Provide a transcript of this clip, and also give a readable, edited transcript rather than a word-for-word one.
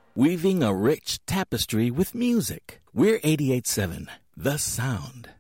weaving a rich tapestry with music. We're 88.7, The Sound.